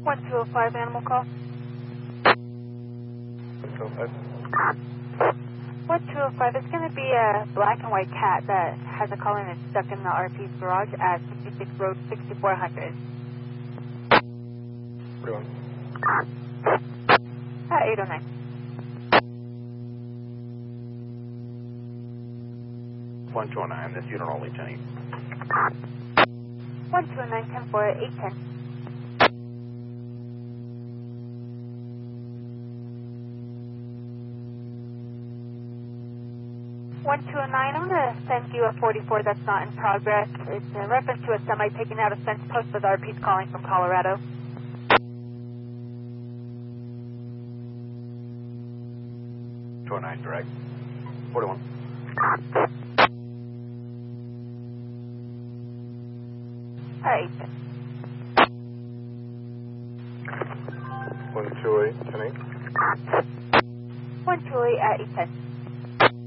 1205 animal call. 1205. 1205 is going to be a black and white cat that has a calling that's stuck in the RP's garage at 66 Road 6400. 41. 809. 129, this unit only 10. 129, 10 for 810. 129, I'm going to send you a 44 that's not in progress. It's in reference to a semi taking out a fence post with RP's calling from Colorado. Direct. 41. 128, 10-8. 128 at 810.